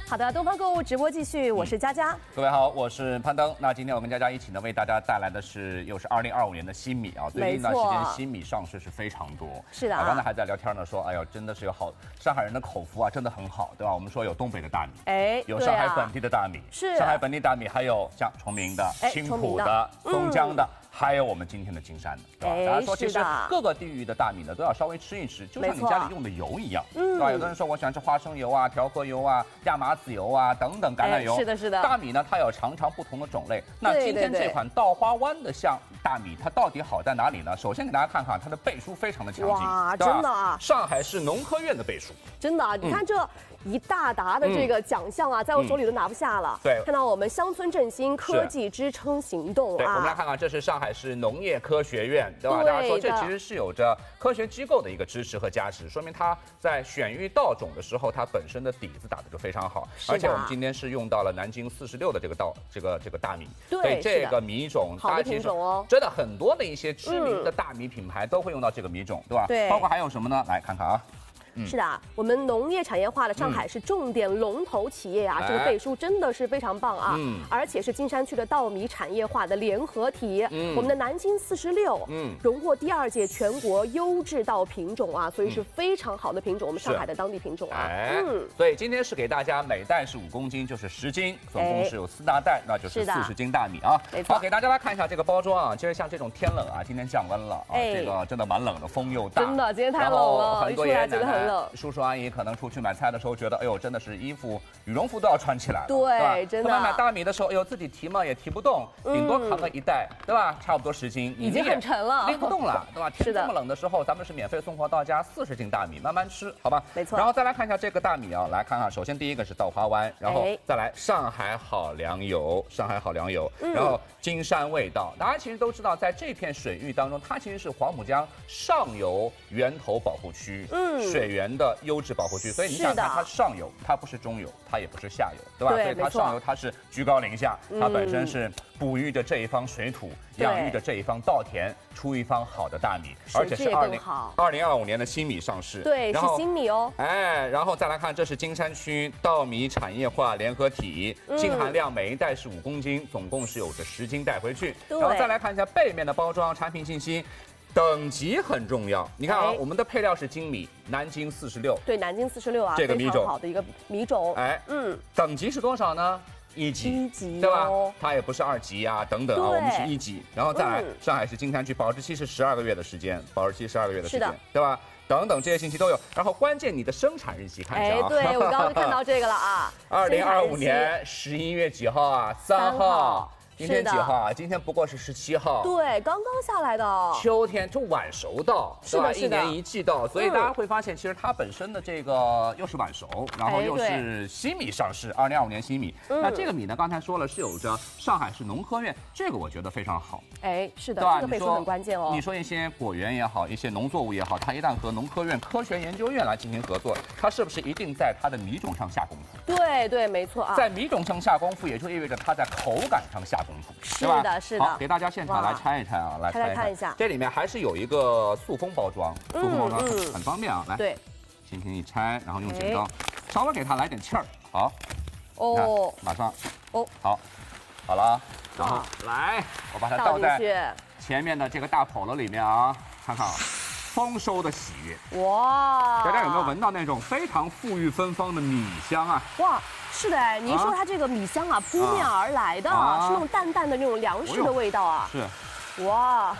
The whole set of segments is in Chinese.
好的，东方购物直播继续，我是佳佳。 各位好，我是攀登。那今天我跟佳佳一起呢，为大家带来的又是2025年的新米啊。最近一段时间新米上市是非常多。 是的啊。 刚才还在聊天呢，说哎呦，真的是有好上海人的口福啊，真的很好，对吧？我们说有东北的大米，有上海本地的大米， 是上海本地大米，还有像崇明的、青浦的、松江的。还有我们今天的金山的，对吧？大家说，其实各个地域的大米呢，都要稍微吃一吃，就像你家里用的油一样，对吧？有的人说我喜欢吃花生油啊、调和油啊、亚麻籽油啊等等橄榄油。 是的，是的。 大米呢，它有常常不同的种类。那今天这款稻花湾的大米，它到底好在哪里呢？首先给大家看看它的背书非常的强劲， 哇，真的啊！ 上海市农科院的背书， 真的，你看这一大沓的这个奖项啊，在我手里都拿不下了。 对， 看到我们乡村振兴科技支撑行动啊。 对，我们来看看，这是上海市农业科学院，对吧？大家说这其实是有着科学机构的一个支持和加持，说明它在选育稻种的时候，它本身的底子打得就非常好。而且我们今天是用到了南京46的这个大米， 对， 这个米种， 好的品种哦， 真的很多的一些知名的大米品牌都会用到这个米种，对吧？ 对， 包括还有什么呢？来看看啊。 是的，我们农业产业化的上海是重点龙头企业啊，这个背书真的是非常棒啊，而且是金山区的稻米产业化的联合体，我们的南京46，荣获第2届全国优质稻品种啊，所以是非常好的品种，我们上海的当地品种啊， 所以今天是给大家每袋是5公斤，就是10斤，总共是有4大袋，那就是40斤大米啊。 没错， 好，给大家来看一下这个包装啊，其实像这种天冷啊，今天降温了啊，这个真的蛮冷的，风又大， 真的今天太冷了， 很多爷爷奶奶。 叔叔阿姨可能出去买菜的时候觉得，哎呦，真的是羽绒服都要穿起来了， 对，真的。 他们买大米的时候，哎呦，自己提嘛也提不动，顶多扛个1袋，对吧？差不多10斤， 已经很沉了， 拎不动了，对吧？天这么冷的时候，咱们是免费送货到家40斤大米，慢慢吃，好吧？ 没错。 然后再来看一下这个大米啊，来看看，首先第一个是稻花湾，然后再来上海好粮油，然后金山味道，大家其实都知道，在这片水域当中，它其实是黄浦江上游源头保护区，水源的优质保护区，所以你想看它上游，它不是中游，它也不是下游，对吧？所以它上游它是居高临下，它本身是哺育着这一方水土，养育着这一方稻田，出一方好的大米，而且是2025年的新米上市， 对，是新米哦。 哎，然后再来看，这是金山区稻米产业化联合体，净含量每一袋是5公斤，总共是有着10斤带回去。然后再来看一下背面的包装产品信息。等级很重要，你看啊，我们的配料是精米，南京46， 对，南京46啊， 这个米种好的一个米种， 哎，等级是多少呢？1级，对吧？它也不是2级啊，等等啊，我们是1级，然后再来，上海市金山区保质期是12个月的时间，对吧？等等这些信息都有，然后关键你的生产日期看一下啊， 对我刚刚就看到这个了啊 ，2025年11月几号啊？3号。今天几号啊？今天不过是17号。 对，刚刚下来的。 秋天就晚熟稻， 是吧 ？1年1季稻，所以大家会发现，其实它本身的这个又是晚熟，然后又是新米上市，2025年新米。那这个米呢，刚才说了是有着上海市农科院，这个我觉得非常好。 哎，是的，这个背书很关键哦。 你说一些果园也好，一些农作物也好，它一旦和农科院科学研究院来进行合作，它是不是一定在它的米种上下功夫？ 对，没错啊。 在米种上下功夫，也就意味着它在口感上下功夫，对吧？ 是的。 好，给大家现场来拆一拆啊，来看一下。 这里面还是有一个塑封包装，很方便啊。来， 对， 轻轻一拆，然后用剪刀稍微给它来点气儿。好， 哦， 马上， 哦， 好了啊，然后来，我把它倒在前面的这个大笸箩里面啊，看看啊。丰收的喜悦哇！大家有没有闻到那种非常馥郁芬芳的米香啊？ 哇，是的哎，您说它这个米香啊扑面而来的，是那种淡淡的那种粮食的味道啊。 是， 哇。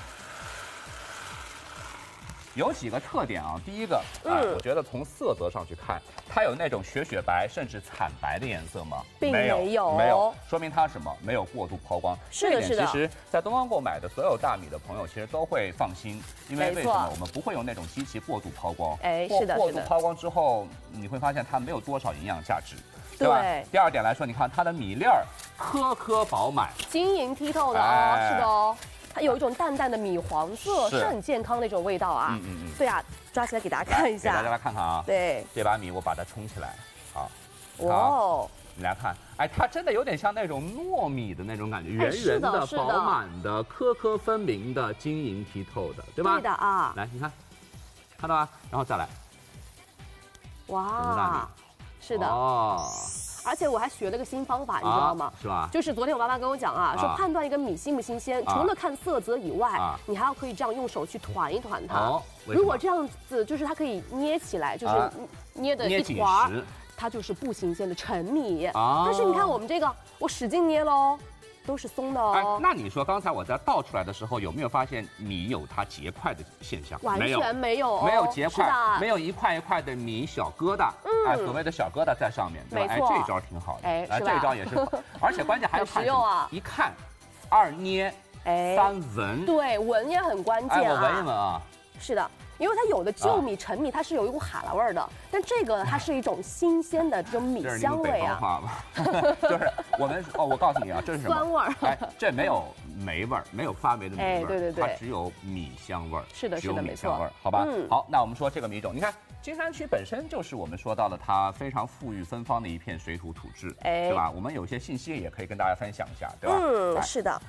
有几个特点啊，第一个，我觉得从色泽上去看，它有那种雪白甚至惨白的颜色吗？ 并没有，说明它什么？没有过度抛光。 是的。 其实，在东方购买的所有大米的朋友，其实都会放心，因为为什么？我们不会有那种机器过度抛光。 哎，是的。 过度抛光之后，你会发现它没有多少营养价值，对吧？第二点来说，你看它的米粒儿颗颗饱满， 晶莹剔透的哦，是的哦。它有一种淡淡的米黄色，是很健康的一种味道啊。对啊，抓起来给大家看一下， 给大家来看看啊。 对， 这把米我把它冲起来，好。 哇， 你来看，哎，它真的有点像那种糯米的那种感觉，圆圆的、饱满的、颗颗分明的、晶莹剔透的，对吧？ 对的啊。 来，你看，看到吗？然后再来， 哇，是的。 哦。 而且我还学了个新方法，你知道吗？ 是吧？ 就是昨天我妈妈跟我讲啊，说判断一个米新不新鲜，除了看色泽以外，你还要可以这样用手去团一团它。如果这样子，就是它可以捏起来，就是捏的一团，它就是不新鲜的陈米。但是你看我们这个，我使劲捏喽。都是松的哦。 那你说刚才我在倒出来的时候，有没有发现米有它结块的现象？ 完全没有， 没有结块，没有一块一块的米小疙瘩，所谓的小疙瘩在上面，对吧？这一招挺好的，这一招也是，而且关键还要看一看，二捏，三闻， 对，闻也很关键啊。 我闻一闻啊。 是的。因为它有的旧米、陈米，它是有一股哈喇味儿的，但这个它是一种新鲜的这种米香味啊。 就是我们我告诉你啊，这是什么？ 酸味儿。 这没有霉味儿，没有发霉的米味儿， 对， 它只有米香味儿。 是的， 没错。好吧，好，那我们说这个米种，你看金山区本身就是我们说到的它非常富裕芬芳的一片水土土质，对吧？我们有些信息也可以跟大家分享一下，对吧？ 是的，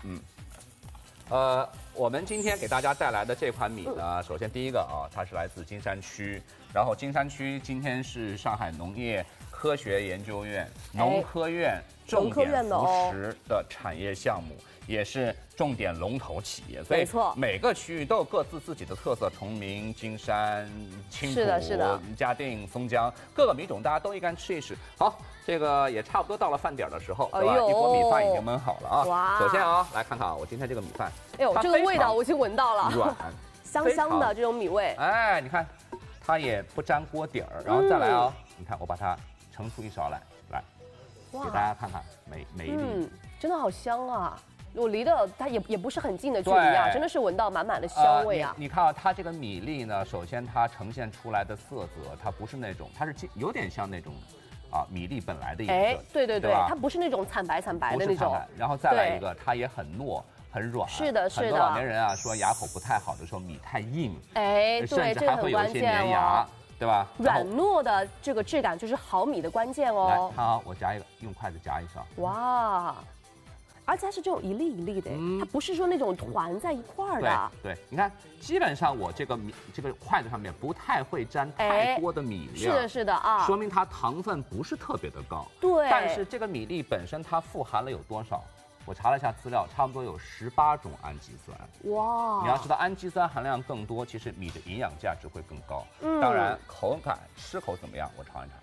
我们今天给大家带来的这款米呢，首先第一个它是来自金山区，然后金山区今天是上海农业科学研究院农科院重点扶持的产业项目，也是重点龙头企业，所以每个区域都有各自己的特色，崇明、金山、青浦、嘉定、松江，各个米种大家都应该吃一吃。好，这个也差不多到了饭点的时候，对吧？一锅米饭已经焖好了啊。哇！首先来看看我今天这个米饭， 哎呦，这个味道我已经闻到了， 软， 香香的这种米味。 哎，你看，它也不粘锅底儿，然后再来你看我把它盛出一勺来，给大家看看每一粒， 真的好香啊！我离的它也不是很近的距离啊，真的是闻到满满的香味啊！ 你看啊，它这个米粒呢，首先它呈现出来的色泽，它不是那种，它是有点像那种米粒本来的颜色。 对，它不是那种惨白的那种。 然后再来一个，它也很糯。很软， 是的。 很多老年人说牙口不太好的时候，米太硬， 甚至还会有一些粘牙，对吧？ 软糯的这个质感就是好米的关键哦。 来，看啊，我夹一个，用筷子夹一勺。 哇！而且它是这种一粒一粒的，它不是说那种团在一块儿的。 对，你看，基本上我这个筷子上面不太会沾太多的米量。 是的啊， 说明它糖分不是特别的高。 对。 但是这个米粒本身它富含了有多少？我查了一下资料，差不多有18种氨基酸。哇！你要知道氨基酸含量更多，其实米的营养价值会更高。当然口感吃口怎么样？我尝一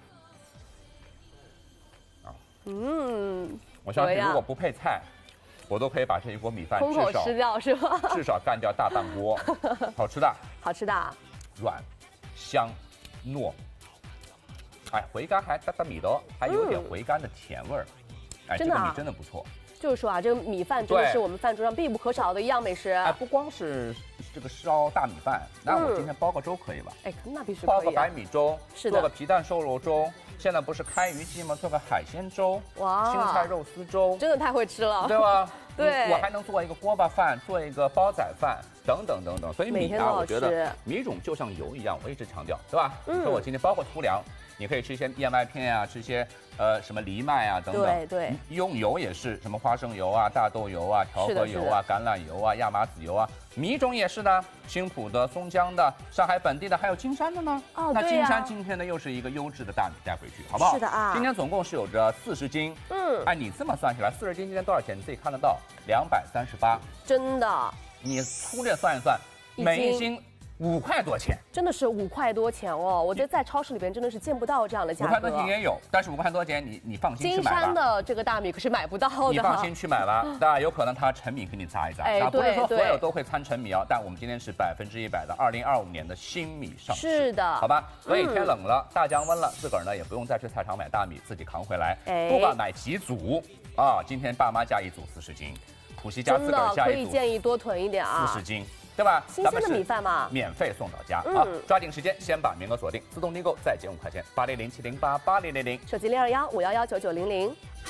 尝。我相信如果不配菜，我都可以把这一锅米饭空口吃掉，是吧？ 至少干掉大半锅，好吃的。 好吃的， 软、香、糯。回甘还带米的，还有点回甘的甜味儿。这个米真的不错。 就是说这个米饭真的是我们饭桌上必不可少的一样美食。 不光是这个烧大米饭，那我今天包个粥可以吧？ 那必须可以。 包个白米粥， 是的。 做个皮蛋瘦肉粥，现在不是开渔季吗？做个海鲜粥，哇，青菜肉丝粥， 真的太会吃了， 对吧？ 对， 我还能做一个锅巴饭，做一个煲仔饭，等等。所以米我觉得米种就像油一样，我一直强调，对吧？说我今天包括粗粮。你可以吃一些燕麦片啊，吃一些什么藜麦啊等等。 对。 用油也是什么花生油啊、大豆油啊、调和油啊、橄榄油啊、亚麻籽油啊。米种也是的，青浦的、松江的、上海本地的，还有金山的呢。那金山今天呢又是一个优质的大米带回去，好不好？ 是的啊。 今天总共是有着40斤。按你这么算起来，40斤今天多少钱？你自己看得到，238。 真的。 你粗略算一算，每一斤5块多钱， 真的是5块多钱哦！我觉得在超市里边真的是见不到这样的价格。5 块多钱也有，但是5块多钱你放心去买吧。 金山的这个大米可是买不到的。 你放心去买吧，当然有可能它陈米给你砸一砸，不是说所有都会掺陈米但我们今天是100%的2025年的新米上市。 是的， 好吧。所以天冷了，大降温了，自个儿呢也不用再去菜场买大米，自己扛回来。不管买几组今天爸妈加一组40斤，普希家自个儿加一组， 可以建议多囤一点啊 ，40斤。对吧？ 新鲜的米饭嘛， 免费送到家抓紧时间，先把名额锁定，自动订购再减5块钱，8007088000， 手机0215119900。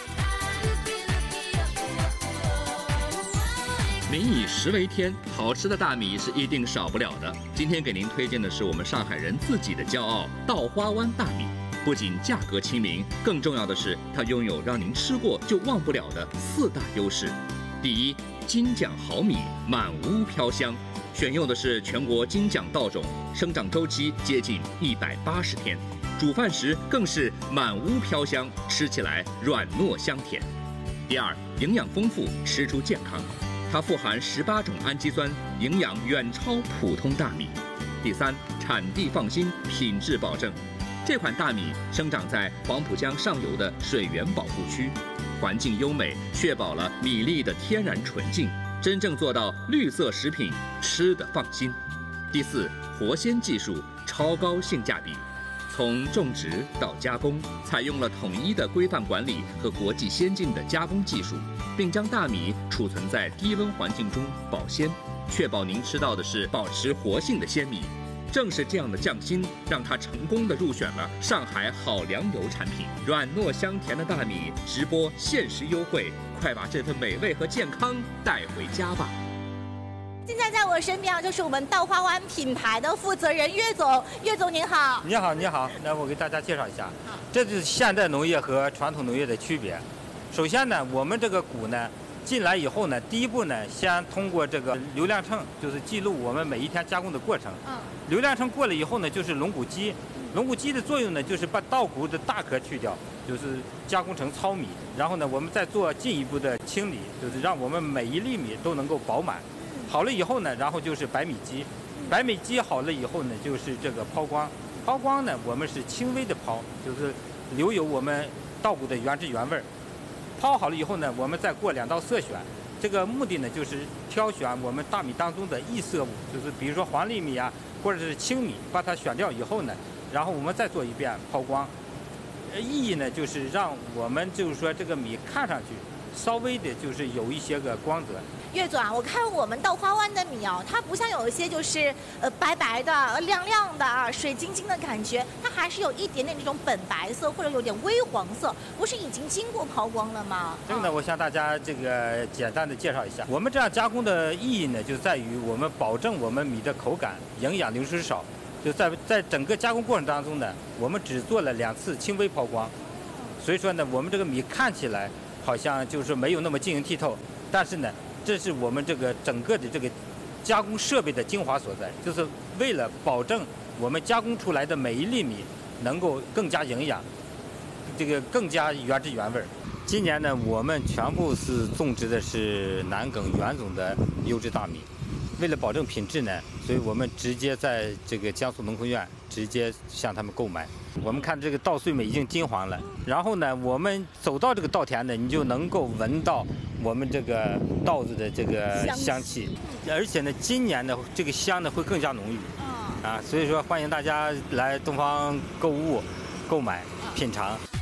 民以食为天，好吃的大米是一定少不了的。今天给您推荐的是我们上海人自己的骄傲——稻花湾大米。不仅价格亲民，更重要的是它拥有让您吃过就忘不了的4大优势。第一，金奖好米，满屋飘香。选用的是全国金奖稻种，生长周期接近180天。 煮饭时更是满屋飘香，吃起来软糯香甜。第二，营养丰富，吃出健康，它富含18种氨基酸，营养远超普通大米。第三，产地放心，品质保证。这款大米生长在黄浦江上游的水源保护区，环境优美，确保了米粒的天然纯净，真正做到绿色食品，吃得放心。第四，活鲜技术，超高性价比。从种植到加工，采用了统一的规范管理和国际先进的加工技术，并将大米储存在低温环境中保鲜，确保您吃到的是保持活性的鲜米。正是这样的匠心，让它成功地入选了上海好粮油产品。软糯香甜的大米，直播限时优惠，快把这份美味和健康带回家吧！ 现在在我身边就是我们稻花湾品牌的负责人岳总。岳总您好。 你好，你好。那我给大家介绍一下，这就是现代农业和传统农业的区别。首先呢，我们这个谷呢进来以后呢，第一步呢，先通过这个流量秤，就是记录我们每一天加工的过程。流量秤过了以后呢，就是龙骨机。龙骨机的作用呢，就是把稻谷的大壳去掉，就是加工成糙米。然后呢，我们再做进一步的清理，就是让我们每一粒米都能够饱满。好了以后呢，然后就是白米机。白米机好了以后呢，就是这个抛光。抛光呢，我们是轻微的抛，就是留有我们稻谷的原汁原味儿。抛好了以后呢，我们再过2道色选。这个目的呢，就是挑选我们大米当中的异色物，就是比如说黄粒米啊，或者是青米，把它选掉以后呢，然后我们再做一遍抛光。意义呢，就是让我们就是说这个米看上去稍微的就是有一些个光泽。 岳总啊，我看我们稻花湾的米啊，它不像有一些就是白白的、亮亮的啊、水晶晶的感觉，它还是有一点点那种本白色或者有点微黄色，不是已经经过抛光了吗？ 这个呢，我向大家这个简单的介绍一下，我们这样加工的意义呢，就在于我们保证我们米的口感、营养流失少。就在整个加工过程当中呢，我们只做了2次轻微抛光，所以说呢，我们这个米看起来好像就是没有那么晶莹剔透，但是呢，这是我们这个整个的这个加工设备的精华所在，就是为了保证我们加工出来的每一粒米能够更加营养，这个更加原汁原味。今年呢，我们全部是种植的是南埂原种的优质大米。为了保证品质呢，所以我们直接在这个江苏农科院直接向他们购买。我们看这个稻穗米已经金黄了，然后呢，我们走到这个稻田呢，你就能够闻到我们这个稻子的这个香气，而且呢，今年呢，这个香呢会更加浓郁。所以说欢迎大家来东方购物、购买、品尝。